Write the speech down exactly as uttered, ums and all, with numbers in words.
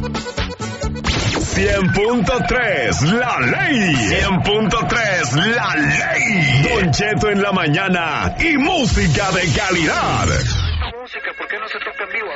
cien punto tres, la ley. cien punto tres, la ley. Don Cheto en la mañana y música de calidad. Música, ¿por qué no se toca en vivo?